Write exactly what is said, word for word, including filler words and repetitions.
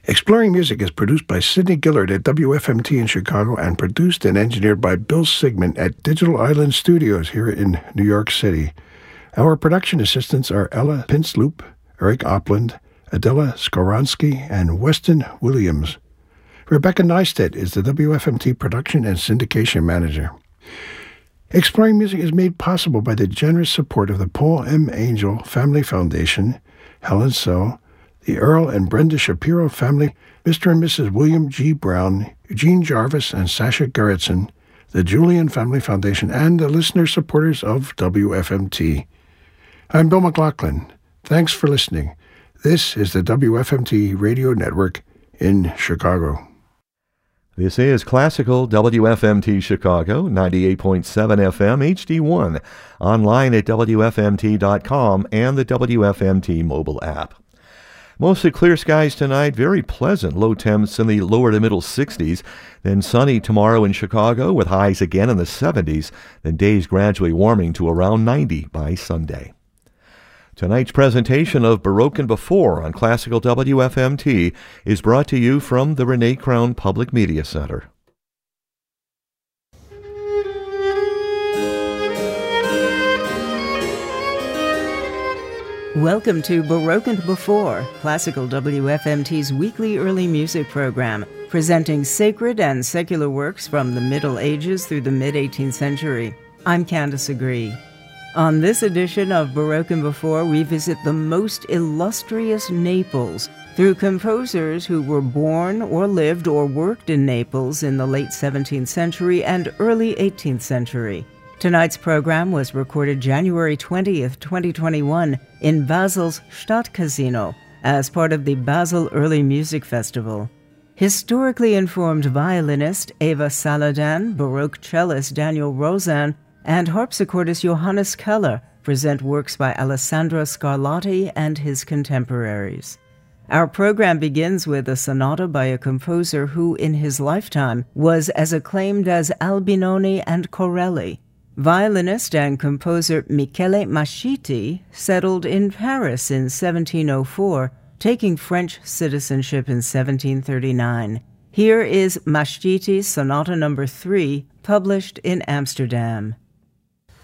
Exploring Music is produced by Sidney Gillard at W F M T in Chicago and produced and engineered by Bill Sigmund at Digital Island Studios here in New York City. Our production assistants are Ella Pinsloop, Eric Opland, Adela Skoronsky, and Weston Williams. Rebecca Neistat is the W F M T production and syndication manager. Exploring Music is made possible by the generous support of the Paul M. Angel Family Foundation, Helen So, the Earl and Brenda Shapiro family, Mister and Missus William G. Brown, Eugene Jarvis, and Sasha Gerritsen, the Julian Family Foundation, and the listener supporters of W F M T. I'm Bill McLaughlin. Thanks for listening. This is the W F M T Radio Network in Chicago. This is Classical W F M T Chicago, ninety-eight point seven F M H D one, online at W F M T dot com and the W F M T mobile app. Mostly clear skies tonight, very pleasant low temps in the lower to middle sixties, then sunny tomorrow in Chicago with highs again in the seventies, then days gradually warming to around ninety by Sunday. Tonight's presentation of Baroque and Before on Classical W F M T is brought to you from the Renee Crown Public Media Center. Welcome to Baroque and Before, Classical W F M T's weekly early music program, presenting sacred and secular works from the Middle Ages through the mid-eighteenth century. I'm Candace Agree. On this edition of Baroque and Before, we visit the most illustrious Naples through composers who were born or lived or worked in Naples in the late seventeenth century and early eighteenth century. Tonight's program was recorded January twentieth, twenty twenty-one in Basel's Stadtcasino as part of the Basel Early Music Festival. Historically informed violinist Eva Saladin, Baroque cellist Daniel Rozan, and harpsichordist Johannes Keller present works by Alessandro Scarlatti and his contemporaries. Our program begins with a sonata by a composer who, in his lifetime, was as acclaimed as Albinoni and Corelli. Violinist and composer Michele Mascitti settled in Paris in seventeen oh four, taking French citizenship in seventeen thirty-nine. Here is Mascitti's Sonata Number three, published in Amsterdam.